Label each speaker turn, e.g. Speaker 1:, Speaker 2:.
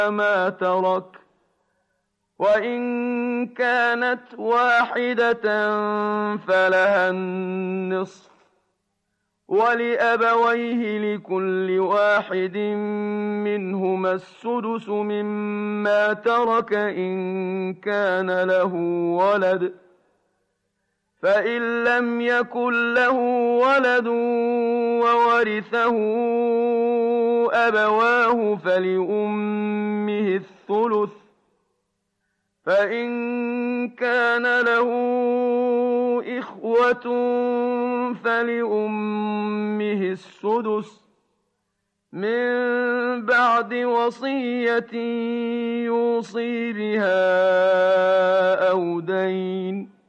Speaker 1: ما ترك وإن كانت واحدة فلها النصف ولأبويه لكل واحد منهما السدس مما ترك إن كان له ولد فإن لم يكن له ولد وورثه أبواه فلأمه الثلث فإن كان له إخوة فلأمه السدس من بعد وصية يوصي بها أو دين